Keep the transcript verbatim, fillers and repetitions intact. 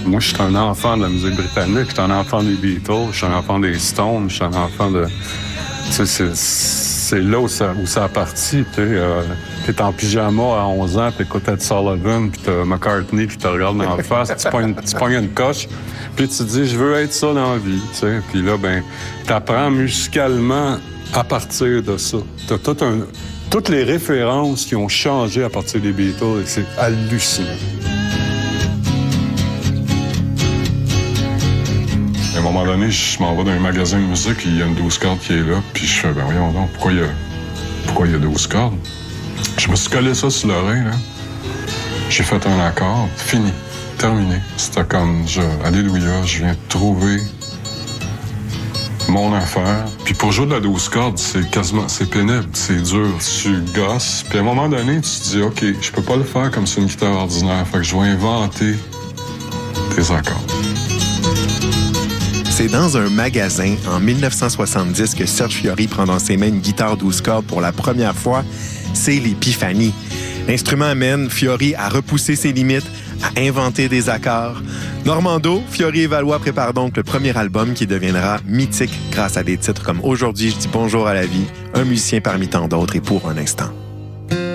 Moi, je suis un enfant de la musique britannique, je suis un enfant des Beatles, je suis un enfant des Stones, je suis un enfant de... Tu sais, c'est, c'est là où ça, où ça a parti, tu sais. Euh, t'es en pyjama à onze ans, t'écoutes Ed Sullivan, puis t'as McCartney qui te regarde dans la face, tu pognes, tu pognes une coche, puis tu te dis, je veux être ça dans la vie, tu sais. Puis là, ben, t'apprends musicalement à partir de ça. T'as tout un... Toutes les références qui ont changé à partir des Beatles, et c'est hallucinant. À un moment donné, je m'en vais dans un magasin de musique, il y a une douze cordes qui est là, puis je fais, ben voyons donc, pourquoi il y a, pourquoi il y a douze cordes? Je me suis collé ça sur l'oreille, là. J'ai fait un accord, fini, terminé. C'était comme, je, alléluia, je viens de trouver mon affaire. Puis pour jouer de la douze cordes, c'est quasiment, c'est pénible, c'est dur, tu gosses. Puis à un moment donné, tu te dis, OK, je peux pas le faire comme sur une guitare ordinaire, fait que je vais inventer des accords. C'est dans un magasin, en dix-neuf cent soixante-dix, que Serge Fiori prend dans ses mains une guitare douze cordes pour la première fois. C'est l'épiphanie. L'instrument amène Fiori à repousser ses limites, à inventer des accords. Normando, Fiori et Valois préparent donc le premier album qui deviendra mythique grâce à des titres comme « Aujourd'hui, je dis bonjour à la vie »,« Un musicien parmi tant d'autres » et « Pour un instant ».